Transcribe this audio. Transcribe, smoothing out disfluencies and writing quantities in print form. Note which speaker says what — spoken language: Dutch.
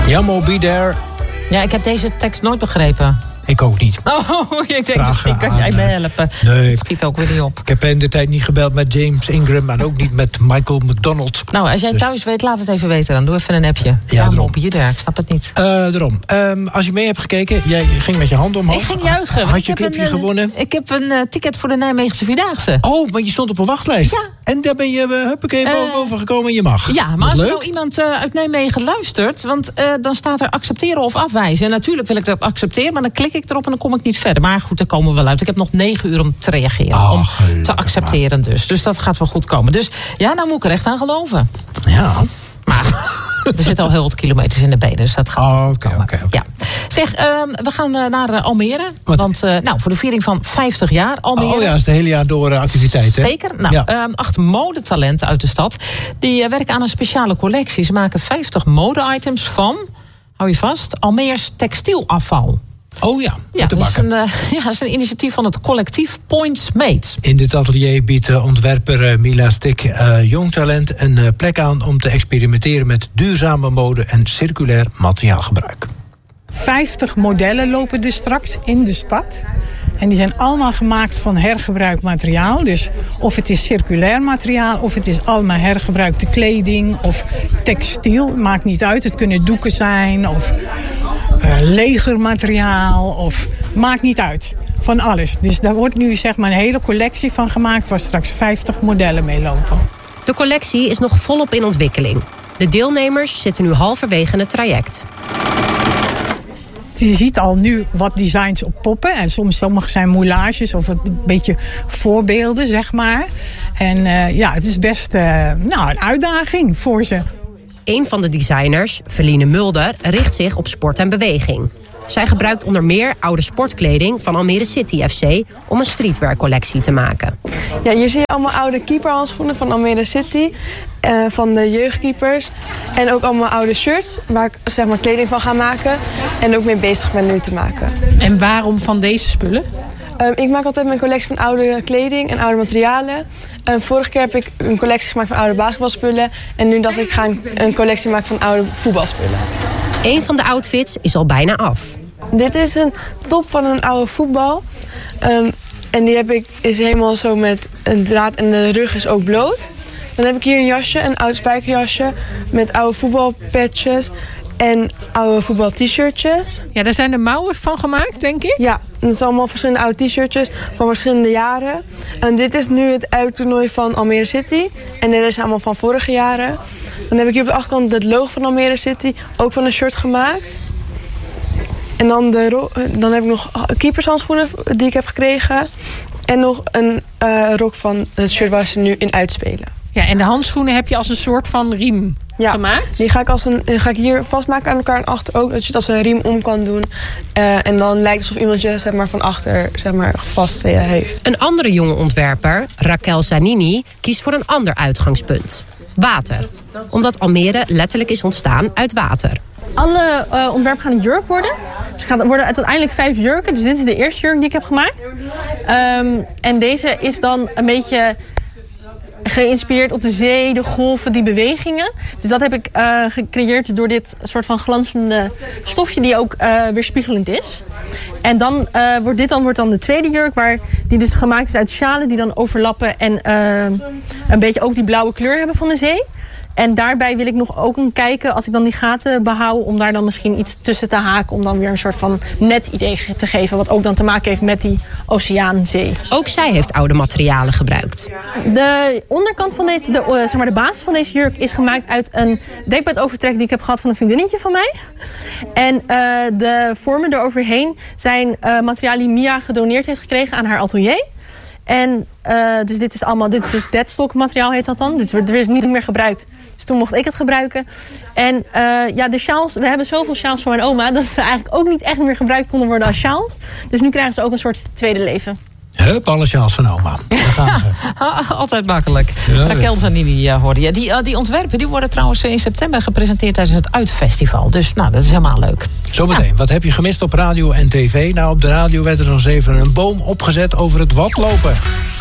Speaker 1: Jamo, be there.
Speaker 2: Ja, ik heb deze tekst nooit begrepen.
Speaker 1: Ik ook niet.
Speaker 2: Oh, ik denk, misschien kan jij me helpen.
Speaker 1: Nee.
Speaker 2: Het schiet ook weer niet op.
Speaker 1: Ik heb in de tijd niet gebeld met James Ingram en ook niet met Michael McDonald.
Speaker 2: Nou, als jij thuis weet, laat het even weten. Dan doe even een appje.
Speaker 1: Ja,
Speaker 2: op hier, ik snap het niet.
Speaker 1: Daarom. Als je mee hebt gekeken, jij ging met je handen omhoog.
Speaker 2: Ik ging juichen.
Speaker 1: Had je clubje gewonnen?
Speaker 2: Ik heb een ticket voor de Nijmeegse Vierdaagse.
Speaker 1: Oh, maar je stond op een wachtlijst.
Speaker 2: Ja.
Speaker 1: En daar ben je boven gekomen en je mag.
Speaker 2: Ja, maar
Speaker 1: als
Speaker 2: er nou iemand uit Nijmegen luistert, want dan staat er accepteren of afwijzen. En natuurlijk wil ik dat accepteren, maar dan klik ik erop en dan kom ik niet verder. Maar goed, daar komen we wel uit. Ik heb nog 9 uur om te reageren. Om te accepteren dus. Dus dat gaat wel goed komen. Dus ja, nou moet ik er echt aan geloven.
Speaker 1: Ja.
Speaker 2: Maar er zitten al heel wat kilometers in de benen, dus dat gaat
Speaker 1: Oké.
Speaker 2: Ja. Zeg, we gaan naar Almere.
Speaker 1: Wat?
Speaker 2: Want voor de viering van 50 jaar Almere.
Speaker 1: Oh ja, is het hele jaar door activiteiten.
Speaker 2: Zeker. Nou, 8 modetalenten uit de stad. Die werken aan een speciale collectie. Ze maken 50 mode-items van, hou je vast, Almeers textielafval.
Speaker 1: Oh ja,
Speaker 2: Ja, dat is een initiatief van het collectief Points Made.
Speaker 1: In dit atelier biedt ontwerper Mila Stik jong talent een plek aan om te experimenteren met duurzame mode en circulair materiaalgebruik.
Speaker 3: 50 modellen lopen dus straks in de stad. En die zijn allemaal gemaakt van hergebruikt materiaal. Dus of het is circulair materiaal, of het is allemaal hergebruikte kleding of textiel, maakt niet uit. Het kunnen doeken zijn of legermateriaal of maakt niet uit. Van alles. Dus daar wordt nu zeg maar een hele collectie van gemaakt waar straks 50 modellen mee lopen.
Speaker 4: De collectie is nog volop in ontwikkeling. De deelnemers zitten nu halverwege het traject.
Speaker 3: Je ziet al nu wat designs oppoppen. En sommige zijn moulages of een beetje voorbeelden, zeg maar. En het is best een uitdaging voor ze.
Speaker 4: Een van de designers, Feline Mulder, richt zich op sport en beweging. Zij gebruikt onder meer oude sportkleding van Almere City FC om een streetwear-collectie te maken.
Speaker 5: Ja, hier zie je allemaal oude keeperhandschoenen van Almere City, van de jeugdkeepers. En ook allemaal oude shirts waar ik zeg maar kleding van ga maken en ook mee bezig ben nu te maken.
Speaker 6: En waarom van deze spullen?
Speaker 5: Ik maak altijd mijn collectie van oude kleding en oude materialen. Vorige keer heb ik een collectie gemaakt van oude basketbalspullen. En nu dacht ik ga een collectie maken van oude voetbalspullen.
Speaker 4: Een van de outfits is al bijna af.
Speaker 5: Dit is een top van een oude voetbal. En die is helemaal zo met een draad en de rug is ook bloot. Dan heb ik hier een jasje, een oud spijkerjasje met oude voetbalpatches en oude voetbal-t-shirtjes.
Speaker 6: Ja, daar zijn de mouwen van gemaakt, denk ik.
Speaker 5: Ja, dat zijn allemaal verschillende oude t-shirtjes van verschillende jaren. En dit is nu het uittoernooi van Almere City. En dit is allemaal van vorige jaren. Dan heb ik hier op de achterkant het logo van Almere City, ook van een shirt gemaakt. En dan heb ik nog keepershandschoenen die ik heb gekregen. En nog een rok van het shirt waar ze nu in uitspelen.
Speaker 6: Ja, en de handschoenen heb je als een soort van riem gemaakt?
Speaker 5: Die ga ik hier vastmaken aan elkaar en achter ook. Dat je het als een riem om kan doen. En dan lijkt het alsof iemand je zeg maar, van achter zeg maar, vast heeft.
Speaker 4: Een andere jonge ontwerper, Raquel Zanini, kiest voor een ander uitgangspunt. Water. Omdat Almere letterlijk is ontstaan uit water.
Speaker 7: Alle ontwerpen gaan een jurk worden. Dus het worden uiteindelijk 5 jurken. Dus dit is de eerste jurk die ik heb gemaakt. En deze is dan een beetje geïnspireerd op de zee, de golven, die bewegingen. Dus dat heb ik gecreëerd door dit soort van glanzende stofje die ook weerspiegelend is. En dan wordt dan de tweede jurk, die dus gemaakt is uit sjalen die dan overlappen en een beetje ook die blauwe kleur hebben van de zee. En daarbij wil ik nog ook kijken, als ik dan die gaten behoud, om daar dan misschien iets tussen te haken, om dan weer een soort van net idee te geven, wat ook dan te maken heeft met die oceaanzee.
Speaker 4: Ook zij heeft oude materialen gebruikt.
Speaker 7: De onderkant van deze, de basis van deze jurk is gemaakt uit een dekbedovertrek die ik heb gehad van een vriendinnetje van mij. En de vormen eroverheen zijn materialen die Mia gedoneerd heeft gekregen aan haar atelier. En dus dit is dus deadstock materiaal heet dat dan. Dit werd niet meer gebruikt. Dus toen mocht ik het gebruiken. En de sjaals, we hebben zoveel sjaals van mijn oma dat ze eigenlijk ook niet echt meer gebruikt konden worden als sjaals. Dus nu krijgen ze ook een soort tweede leven.
Speaker 1: Hup, alle sjaals van oma. Daar gaan ze.
Speaker 2: Altijd makkelijk. Ja, Raquel Zanini hoorde je. Die ontwerpen die worden trouwens in september gepresenteerd tijdens het Uitfestival. Dus dat is helemaal leuk.
Speaker 1: Zometeen, wat heb je gemist op radio en tv? Nou, op de radio werd er nog eens even een boom opgezet over het watlopen.